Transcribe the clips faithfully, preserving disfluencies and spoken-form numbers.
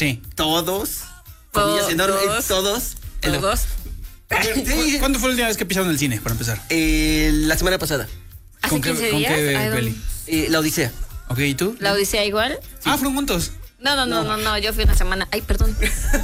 Sí. Todos. Todos. Enorme, todos. Todos. A ver, ¿cu- ¿Cuándo fue la última vez que pisaron el cine, para empezar? Eh, la semana pasada. ¿Hace ¿Con qué, quince con días? qué I don't- peli? Eh, la Odisea. Ok, ¿y tú? ¿La Odisea igual? Ah, fueron juntos. No, no, no, no, no, yo fui una semana. Ay, perdón.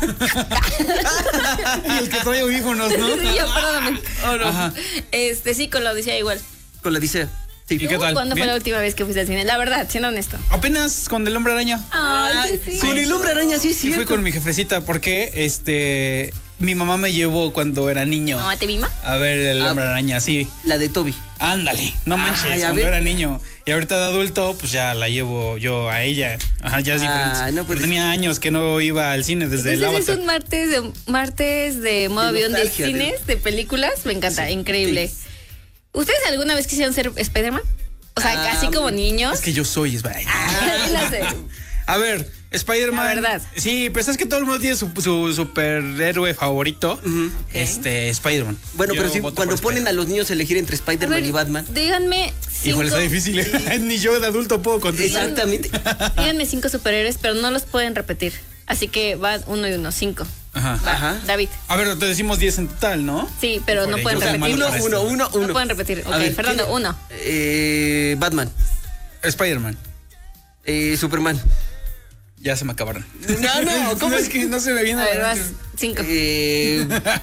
Y el que trae audífonos, ¿no? Sí, yo, perdóname. Oh, no. Ajá. Este, sí, con la Odisea igual. Con la Odisea. Sí. ¿Y qué tal? ¿Cuándo ¿Bien? fue la última vez que fuiste al cine? La verdad, siendo honesto. Apenas con el Hombre Araña. Ay, sí, sí. Con el hombre araña, sí, Y sí. fui con mi jefecita porque este mi mamá me llevó cuando era niño ¿Mamá te mima? a ver el Ah. Hombre Araña, sí. La de Toby. Ándale, no manches, Ay, a cuando ver. era niño. Y ahorita de adulto, pues ya la llevo yo a ella. Ajá, ya es Ah, diferente. no puedes- Tenía años que no iba al cine desde el Entonces es Avatar. un martes de martes de modo De avión de nostalgia, cines, de películas. Me encanta, Sí, increíble. sí. ¿Ustedes alguna vez quisieron ser Spider-Man? O sea, Ah, casi como niños. Es que yo soy Spider- No sé. A ver, Spider-Man. La verdad. Sí, pues es que todo el mundo tiene su, su superhéroe favorito. Este, Spider-Man. Bueno, Yo pero sí, voto cuando por ponen a los niños a elegir entre A Spider-Man ver, y Batman. díganme cinco, Híjole, está difícil. Ni yo de adulto puedo contestar. Exactamente. díganme cinco superhéroes, pero no los pueden repetir. Así que va uno y uno, cinco. Ajá. Va, Ajá. David. A ver, te decimos diez en total, ¿no? Sí, pero no Híjole, pueden yo soy repetir. malo Uno, para uno, esto. uno, uno. No pueden repetir. A Ok, ver, Fernando, ¿quién- uno. Eh, Batman. Spider-Man. Eh, Superman. Ya se me acabaron. No, no, ¿cómo es que no se me viene A a ver, la vas. mente. Cinco. Eh,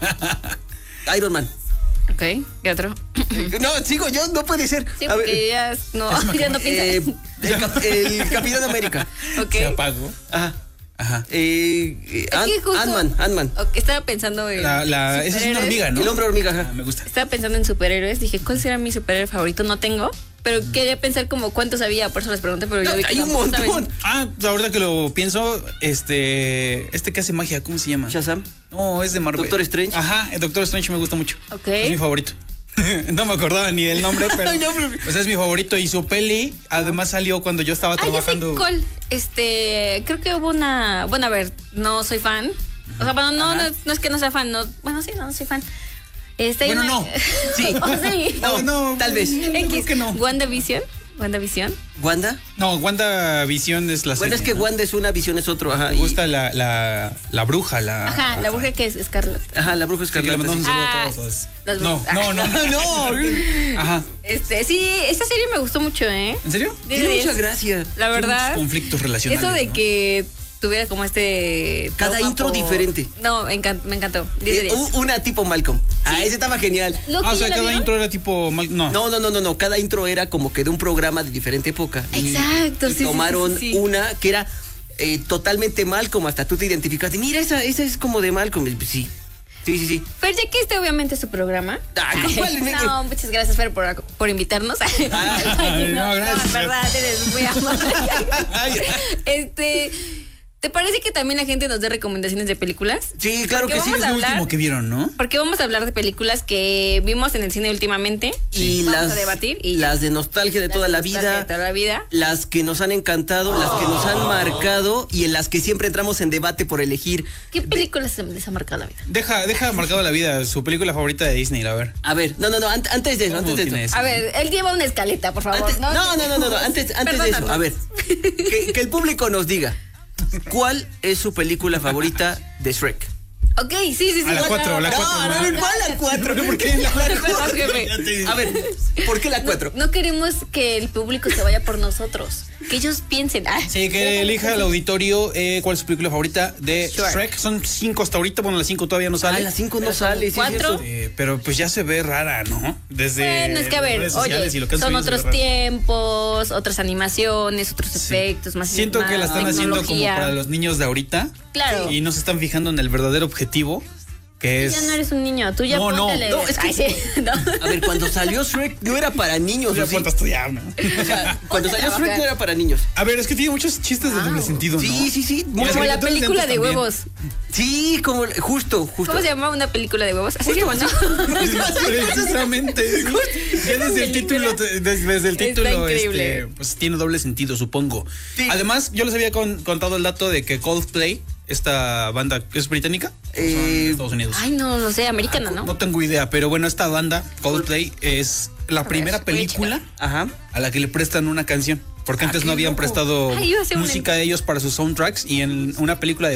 Iron Man. Ok, ¿qué otro? No, sigo yo, no puede ser. Sí, A ver, porque ya no, ya no eh, piensa. el, cap- el Capitán América. Ok. Se apagó. Ajá. Ajá. Eh, eh, Es Ant- que justo- Ant-Man, Ant-Man. Ok, estaba pensando en. La, la, esa es una superhéroes. hormiga, ¿no? El hombre hormiga, Ah, ajá. me gusta. Estaba pensando en superhéroes. Dije, ¿cuál será mi superhéroe favorito? No tengo. Pero quería pensar como cuántos había, por eso les pregunté, pero yo No, vi que hay un tampoco saben. montón. Ah, la verdad que lo pienso, este, este que hace magia, ¿cómo se llama? Shazam. No, es de Marvel. Doctor Strange. Ajá, el Doctor Strange me gusta mucho. Ok. Es mi favorito. No me acordaba ni del nombre, pero Ay, no, pero- pues es mi favorito y su peli además salió cuando yo estaba Ah, ya sé trabajando. cuál. Este, creo que hubo una. Bueno, a ver, no soy fan. O sea, bueno, no, no, no es que no sea fan, no. Bueno, sí, no, no soy fan. Este, hay Bueno, una- no. Sí. O sí. No, no, tal vez. Creo X. que no. WandaVision. WandaVision. ¿Wanda? No, WandaVision es la Bueno, es serie, que ¿no? Wanda es una, Visión es otro, ajá. Me y- gusta la, la, la bruja, la. Ajá, la bruja que es Scarlett. Ajá, la bruja Sí, que le escarlata. mandamos sí. un saludo a Ah, todos. las No, brujas. no, no, no, no. Ajá. Este, sí, esta serie me gustó mucho, ¿eh? ¿En serio? diez Tiene de mucha diez. gracia. La Tiene verdad. muchos conflictos relacionales, Eso de ¿no? que tuviera como este. Cada trauma intro diferente. No, me encantó. Me encantó. diez de Eh, diez. u- una tipo Malcolm. Ah, ese estaba genial. Loki, Ah, o sea, ¿ya la cada vieron? intro era tipo. mal- No. No, no, no, no, no. Cada intro era como que de un programa de diferente época. Y- Exacto, y sí, sí, tomaron sí, sí, sí. una que era eh, totalmente Malcolm, hasta tú te identificaste. Mira, esa, esa es como de Malcolm. Y, pues, sí. Sí, sí, sí. Fer, ya que este obviamente es su programa. Ah, ¿cuál? No, muchas gracias, Fer, por, por invitarnos. Ay, no, gracias, en Fer. verdad, eres muy amable. Este, ¿te parece que también la gente nos dé recomendaciones de películas? Sí, claro Porque que sí. vamos Es a lo hablar- último que vieron, ¿no? Porque vamos a hablar de películas que vimos en el cine últimamente. Y vamos las, a debatir. Y las de nostalgia de las toda la nostalgia vida. de toda la vida. Las que nos han encantado, las que nos han marcado y en las que siempre entramos en debate por elegir. ¿Qué películas les ha marcado la vida? Deja, deja marcado la vida, su película favorita de Disney, a ver. A ver, no, no, no, ant- antes de eso, ¿Cómo antes de tiene eso. eso? A ver, él lleva una escaleta, por favor. Antes- ¿no? no, no, no, no, no, antes, antes de eso, a ver, que, que el público nos diga, ¿cuál es su película favorita de Shrek? Ok, sí, sí, sí. A la bueno, cuatro, la no, cuatro, No, ¿no? no, no, ¿cuál la cuatro? ¿Por qué la cuatro? Perdón, jefe. A ver, ¿por qué la cuatro? No queremos que el público se vaya por nosotros. Que ellos piensen. Ah, Sí, que elija el auditorio eh, cuál es su película favorita de Shrek. Shrek. Son cinco hasta ahorita, bueno, las cinco todavía no Ah, sale. las cinco no Pero son sale, sí es cuatro. cierto. Eh, pero pues ya se ve rara, ¿no? Desde Bueno, es que a ver, redes oye, sociales y lo que han son subido se ve otros raro. tiempos, otras animaciones, otros Sí. efectos, más Siento que la más están haciendo como tecnología. para los niños de ahorita. Claro. Y no se están fijando en el verdadero objetivo, que es... Ya no eres un niño, tú ya No, no, póntele. no, es que- Ay, sí, no. A ver, cuando salió Shrek no era para niños, Ya ¿o sí? ponte a estudiar, ¿no? O sea, cuando salió Shrek no era para niños. A ver, es que tiene muchos chistes de doble sentido, ¿no? Sí, sí, sí. Y las Como la caricaturas de película antes de también. huevos. Sí, como justo, justo. ¿Cómo se llama una película de huevos? Así se Justo llama, así. ¿no? Precisamente. Ya desde el título, te- desde, desde el Está título, increíble. este, pues tiene doble sentido, supongo. Sí. Además, yo les había con- contado el dato de que Coldplay, esta banda, ¿es británica? ¿O son Eh, de Estados Unidos? Ay, no, no sé, americana, ¿no? No tengo idea, pero bueno, esta banda, Coldplay, es la ver, primera voy a película Ajá. a la que le prestan una canción. Porque Ah, antes qué no habían loco. prestado Ay, iba a ser una- música de ellos para sus soundtracks y en una película de